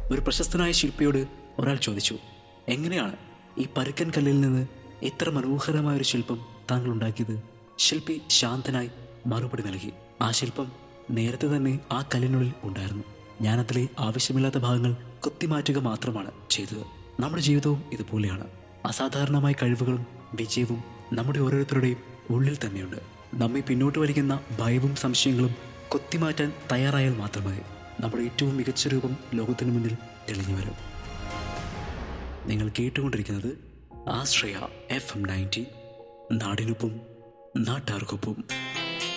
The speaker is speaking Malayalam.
ഒരു പ്രശസ്തനായ ശില്പിയോട് ഒരാൾ ചോദിച്ചു, എങ്ങനെയാണ് ഈ പരുക്കൻ കല്ലിൽ നിന്ന് ഇത്ര മനോഹരമായൊരു ശില്പം താങ്കൾ ഉണ്ടാക്കിയത്? ശില്പി ശാന്തനായി മറുപടി നൽകി, ആ ശില്പം നേരത്തെ തന്നെ ആ കല്ലിനുള്ളിൽ ഉണ്ടായിരുന്നു. ഞാനതിലെ ആവശ്യമില്ലാത്ത ഭാഗങ്ങൾ കൊത്തിമാറ്റുക മാത്രമാണ് ചെയ്തത്. നമ്മുടെ ജീവിതവും ഇതുപോലെയാണ്. അസാധാരണമായ കഴിവുകളും വിജയവും നമ്മുടെ ഓരോരുത്തരുടെയും ഉള്ളിൽ തന്നെയുണ്ട്. നമ്മെ പിന്നോട്ട് വലിക്കുന്ന ഭയവും സംശയങ്ങളും കൊത്തിമാറ്റാൻ തയ്യാറായാൽ മാത്രമേ നമ്മുടെ ഏറ്റവും മികച്ച രൂപം ലോകത്തിനു മുന്നിൽ തെളിഞ്ഞു വരും. നിങ്ങൾ കേട്ടുകൊണ്ടിരിക്കുന്നത് ആശ്രയ FM 90, നാടിനൊപ്പം നാട്ടാർക്കൊപ്പം.